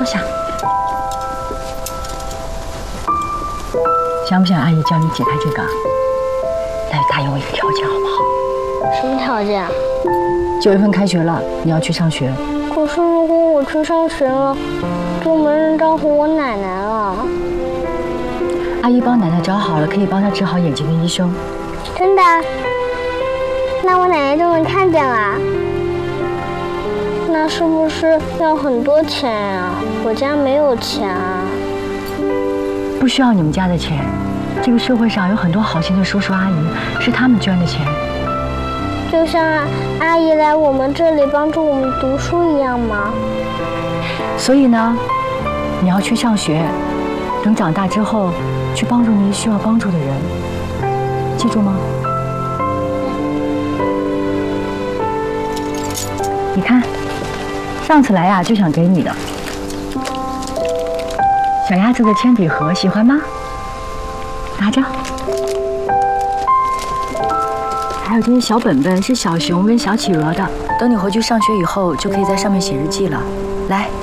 下。想不想阿姨教你解开这个？来答应我一个条件好不好？ 什么条件 9月份开学了，你要去上学。 可是如果我去上学了，就没人照顾我奶奶了。 阿姨帮奶奶找好了可以帮她治好眼睛的医生。 真的？那我奶奶就能看见了？那是不是要很多钱呀？我家没有钱啊。 不需要你们家的钱，这个社会上有很多好心的叔叔阿姨，是他们捐的钱。 就像阿姨来我们这里帮助我们读书一样吗？ 所以呢，你要去上学，等长大之后，去帮助你需要帮助的人，记住吗？你看，上次来呀就想给你的小鸭子的铅笔盒，喜欢吗？拿着。还有这些小本本是小熊跟小企鹅的，等你回去上学以后就可以在上面写日记了。来，